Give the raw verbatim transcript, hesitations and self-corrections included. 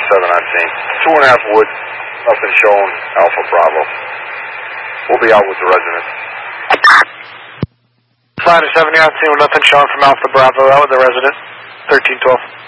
seven on scene. Two and a half wood, nothing shown, Alpha Bravo. We'll be out with the resident. Flight of seventy on scene with nothing shown from Alpha Bravo, out with the resident. thirteen twelve.